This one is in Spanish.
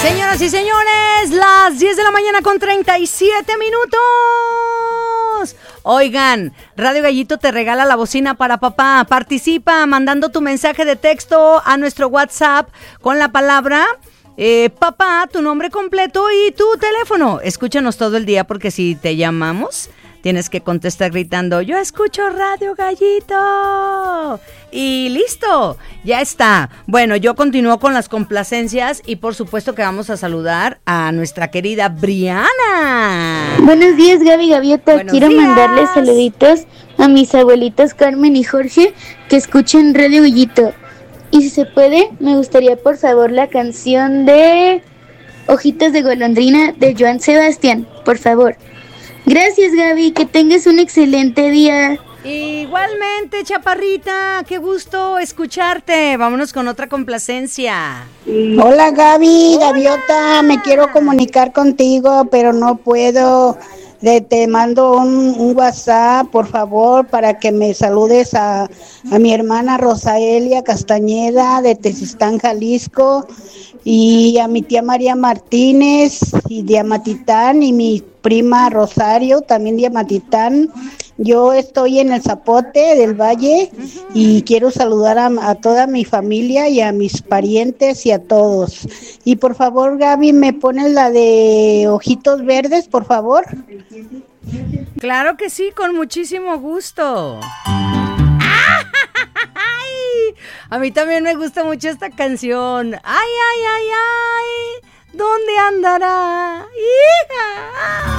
Señoras y señores, las 10 de la mañana con 37 minutos. Oigan, Radio Gallito te regala la bocina para papá. Participa mandando tu mensaje de texto a nuestro WhatsApp con la palabra papá, tu nombre completo y tu teléfono. Escúchanos todo el día porque si te llamamos, tienes que contestar gritando, yo escucho Radio Gallito. Y listo, ya está. Bueno, yo continúo con las complacencias y por supuesto que vamos a saludar a nuestra querida Briana. Buenos días, Gaby Gaviota. Buenos Quiero días. mandarles saluditos a mis abuelitos Carmen y Jorge que escuchen Radio Gallito. Y si se puede, me gustaría por favor la canción de Ojitos de Golondrina de Joan Sebastián, por favor. Gracias, Gaby, que tengas un excelente día. Igualmente, chaparrita, qué gusto escucharte. Vámonos con otra complacencia. Hola Gaby, Hola. Gaviota, me quiero comunicar contigo, pero no puedo. Te mando un WhatsApp, por favor, para que me saludes a mi hermana Rosaelia Castañeda de Tezistán, Jalisco, y a mi tía María Martínez y de Amatitán, y mi prima Rosario, también de Amatitán. Yo estoy en el Zapote del Valle y quiero saludar a toda mi familia y a mis parientes y a todos. Y por favor, Gaby, ¿me pones la de Ojitos Verdes, por favor? Claro que sí, con muchísimo gusto. ¡Ay! A mí también me gusta mucho esta canción. ¡Ay, ay, ay, ay! ¿Dónde andará? ¡Hija!